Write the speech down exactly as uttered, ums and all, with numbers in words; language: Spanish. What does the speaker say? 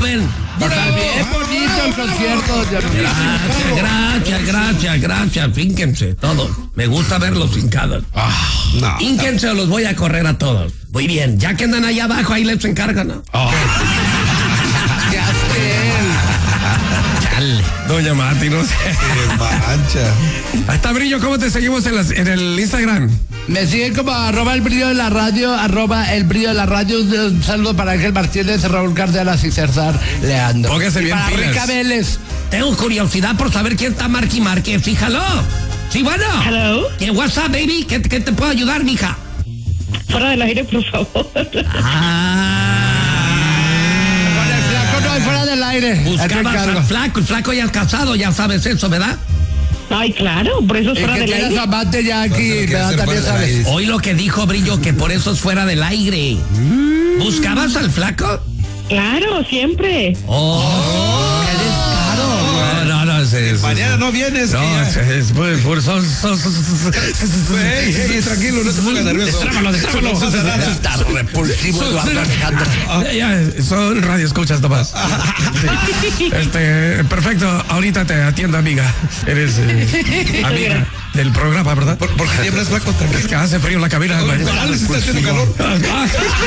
pueden pasar bien bonito el concierto. Gracias, gracias, gracias, gracias. Fínquense, todos. Me gusta verlos hincados. Ah, no. Hínquense o los voy a correr a todos. Muy bien, ya que andan allá abajo, ahí les encargan, ¿no? Oh. ¿Qué hace él? Chale. Doña Mati, no sé. Qué mancha. Ahí está, Brillo, ¿cómo te seguimos en, las, en el Instagram? Me siguen como arroba el brillo de la radio, arroba el brillo de la radio. Un saludo para Ángel Martínez, Raúl Cárdenas y César Leandro. Póngase bien para pilas. Rica Vélez. Tengo curiosidad por saber quién está Marky Marque. Fíjalo. Sí, bueno. Hello. ¿Qué WhatsApp, baby? ¿Qué, qué te puedo ayudar, mija? Fuera del aire, por favor. Ah. Con el flaco no hay fuera del aire. Buscabas al flaco, el flaco ya es casado, ya sabes eso, ¿verdad? Ay, claro, por eso es Y fuera que del tienes aire. amante ya aquí, Pues, ¿qué ¿verdad? hacer También fuera del sabes. aire? Hoy lo que dijo Brillo, que por eso es fuera del aire. ¿Buscabas al flaco? Claro, siempre. Oh, qué descaro. No, no, no. Es, es, Mañana no vienes. No, que ya- es, es por, por son, son, son, son- Ey, ey, tranquilo, no te pongas nervioso. Destrábalo, destrábalo. No pasa nada. Está repulsivo Eduardo Alejandro. Ya, ya, son radio escuchas nomás. Sí. Este, perfecto, ahorita te atiendo, amiga. Eres eh, amiga del programa, ¿verdad? ¿Por, por qué tiemblas, flaco? Es que hace frío en la cabina. Oye, Alex está haciendo calor. Ah, ah.